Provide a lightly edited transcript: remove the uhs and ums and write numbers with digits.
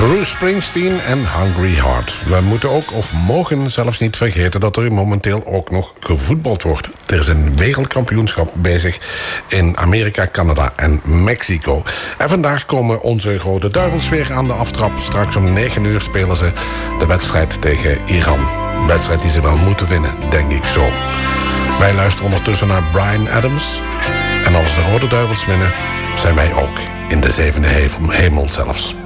Bruce Springsteen en Hungry Heart. We moeten ook, of mogen zelfs niet vergeten, dat er momenteel ook nog gevoetbald wordt. Er is een wereldkampioenschap bezig in Amerika, Canada en Mexico. En vandaag komen onze Rode Duivels weer aan de aftrap. Straks om 9 uur spelen ze de wedstrijd tegen Iran. Een wedstrijd die ze wel moeten winnen, denk ik zo. Wij luisteren ondertussen naar Bryan Adams. En als de Rode Duivels winnen, zijn wij ook in de 7e hemel zelfs.